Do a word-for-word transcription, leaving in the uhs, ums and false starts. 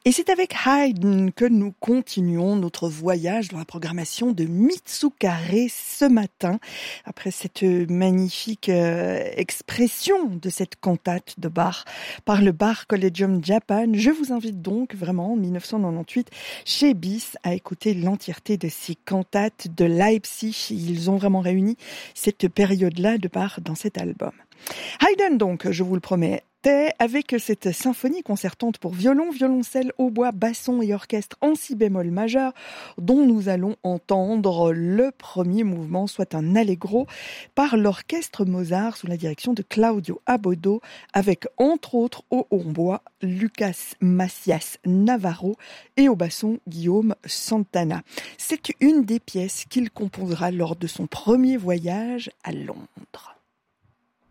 Et c'est avec Haydn que nous continuons notre voyage dans la programmation de Mitsukare ce matin. Après cette magnifique euh, expression de cette cantate de Bach par le Bach Collegium Japan, je vous invite donc vraiment en dix-neuf cent quatre-vingt-dix-huit chez Bis à écouter l'entièreté de ces cantates de Leipzig. Ils ont vraiment réuni cette période-là de Bach dans cet album. Haydn donc, je vous le promets, avec cette symphonie concertante pour violon, violoncelle, hautbois, basson et orchestre en si bémol majeur, dont nous allons entendre le premier mouvement, soit un allegro, par l'orchestre Mozart sous la direction de Claudio Abbado, avec entre autres au hautbois Lucas Macias Navarro et au basson Guillaume Santana. C'est une des pièces qu'il composera lors de son premier voyage à Londres.